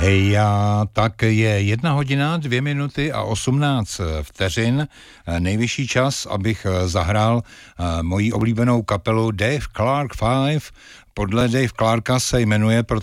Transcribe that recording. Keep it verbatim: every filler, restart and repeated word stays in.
Heja, tak je jedna hodina, dvě minuty a osmnáct vteřin. Nejvyšší čas, abych zahrál moji oblíbenou kapelu Dave Clark Five. Podle Dave Clarka se jmenuje,